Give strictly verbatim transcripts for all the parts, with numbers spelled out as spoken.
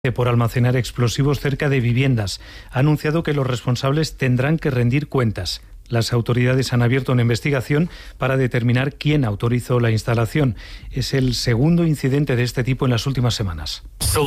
por almacenar explosivos cerca de viviendas. Ha anunciado que los responsables tendrán que rendir cuentas. Las autoridades han abierto una investigación para determinar quién autorizó la instalación. Es el segundo incidente de este tipo en las últimas semanas.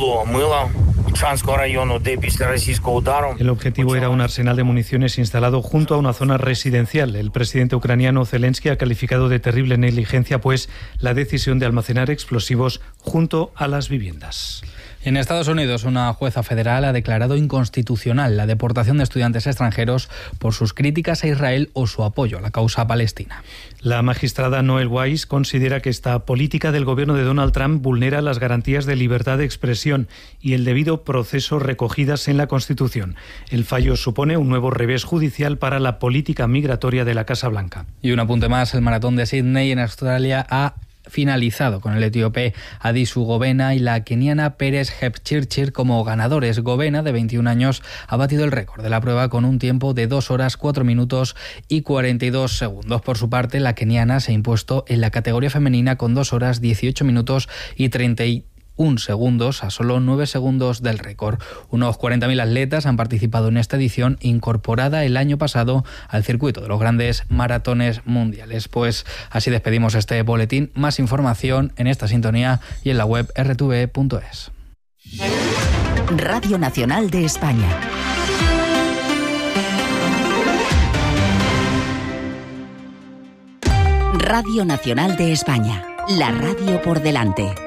El objetivo era un arsenal de municiones instalado junto a una zona residencial. El presidente ucraniano Zelensky ha calificado de terrible negligencia, pues, la decisión de almacenar explosivos junto a las viviendas. En Estados Unidos, una jueza federal ha declarado inconstitucional la deportación de estudiantes extranjeros por sus críticas a Israel o su apoyo a la causa palestina. La magistrada Noel Weiss considera que esta política del gobierno de Donald Trump vulnera las garantías de libertad de expresión y el debido proceso recogidas en la Constitución. El fallo supone un nuevo revés judicial para la política migratoria de la Casa Blanca. Y un apunte más, el maratón de Sydney en Australia ha finalizado con el etíope Adisu Gobena y la keniana Peres Jepchirchir como ganadores. Gobena, de veintiún años, ha batido el récord de la prueba con un tiempo de dos horas, cuatro minutos y cuarenta y dos segundos. Por su parte, la keniana se ha impuesto en la categoría femenina con dos horas, dieciocho minutos y treinta y un segundos, a solo nueve segundos del récord. Unos cuarenta mil atletas han participado en esta edición, incorporada el año pasado al circuito de los grandes maratones mundiales. Pues así despedimos este boletín. Más información en esta sintonía y en la web erre te ve punto es. Radio Nacional de España. Radio Nacional de España. La radio por delante.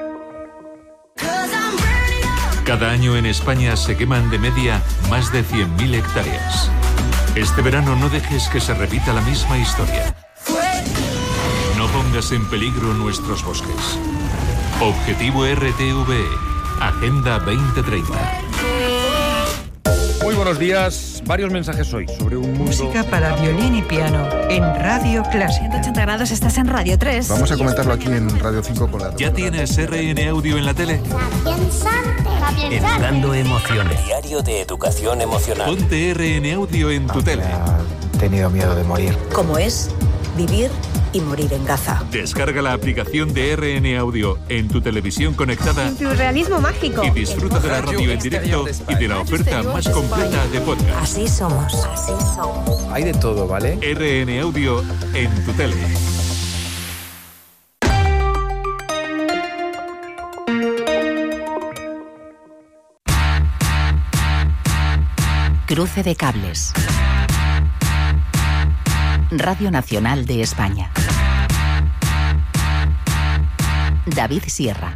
Cada año en España se queman de media más de cien mil hectáreas. Este verano no dejes que se repita la misma historia. No pongas en peligro nuestros bosques. Objetivo erre te ve, Agenda veinte treinta. Muy buenos días. Varios mensajes hoy sobre un mundo... Música para violín y piano en Radio Clásica. ciento ochenta grados, estás en Radio tres. Vamos a comentarlo aquí en Radio cinco con la... ¿Ya tienes erre ene Audio en la tele? Educando emociones. Diario de educación emocional. Ponte erre ene Audio en tu tele. He tenido miedo de morir. ¿Cómo es vivir y morir en Gaza? Descarga la aplicación de erre ene Audio en tu televisión conectada. En tu realismo mágico. Y disfruta de la radio en directo y de la oferta más completa de podcast. Así somos. Así somos. Hay de todo, ¿vale? erre ene Audio en tu tele. Cruce de cables. Radio Nacional de España. David Sierra.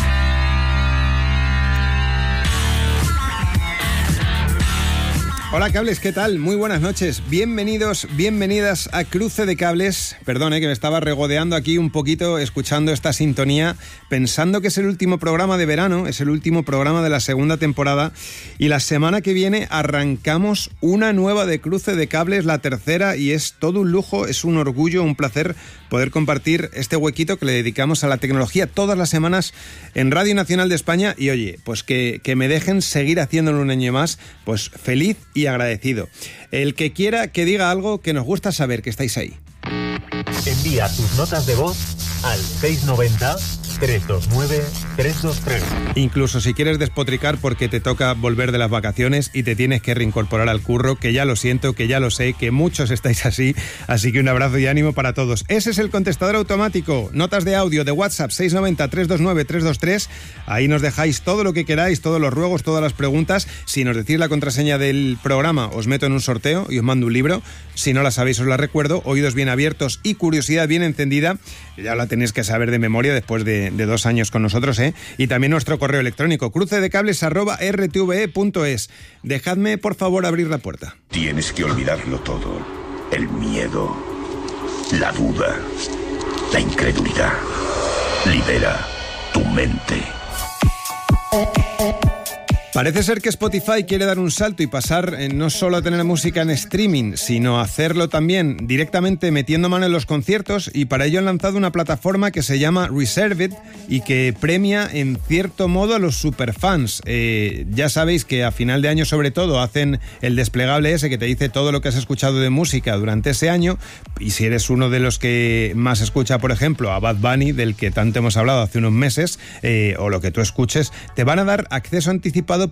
Hola cables, ¿qué tal? Muy buenas noches. Bienvenidos, bienvenidas a Cruce de Cables. Perdón, eh, que me estaba regodeando aquí un poquito escuchando esta sintonía, pensando que es el último programa de verano, es el último programa de la segunda temporada y la semana que viene arrancamos una nueva de Cruce de Cables, la tercera, y es todo un lujo, es un orgullo, un placer poder compartir este huequito que le dedicamos a la tecnología todas las semanas en Radio Nacional de España. Y oye, pues que, que me dejen seguir haciéndolo un año más, pues feliz y agradecido. El que quiera que diga algo, que nos gusta saber que estáis ahí. Envía tus notas de voz al seis noventa, trescientos veintinueve, trescientos veintitrés. Incluso si quieres despotricar porque te toca volver de las vacaciones y te tienes que reincorporar al curro, que ya lo siento, que ya lo sé, que muchos estáis así, así que un abrazo y ánimo para todos. Ese es el contestador automático, notas de audio de WhatsApp seis noventa, trescientos veintinueve, trescientos veintitrés. Ahí nos dejáis todo lo que queráis, todos los ruegos, todas las preguntas. Si nos decís la contraseña del programa, os meto en un sorteo y os mando un libro. Si no la sabéis, os la recuerdo. Oídos bien abiertos y curiosidad bien encendida. Ya la tenéis que saber de memoria después de, de dos años con nosotros, ¿eh? Y también nuestro correo electrónico, crucedecables arroba erre te ve punto es. Dejadme, por favor, abrir la puerta. Tienes que olvidarlo todo. El miedo, la duda, la incredulidad. Libera tu mente. Parece ser que Spotify quiere dar un salto y pasar eh, no solo a tener música en streaming, sino hacerlo también directamente metiendo mano en los conciertos, y para ello han lanzado una plataforma que se llama Reserved y que premia en cierto modo a los superfans. Eh, ya sabéis que a final de año sobre todo hacen el desplegable ese que te dice todo lo que has escuchado de música durante ese año, y si eres uno de los que más escucha, por ejemplo, a Bad Bunny, del que tanto hemos hablado hace unos meses, eh, o lo que tú escuches, te van a dar acceso anticipado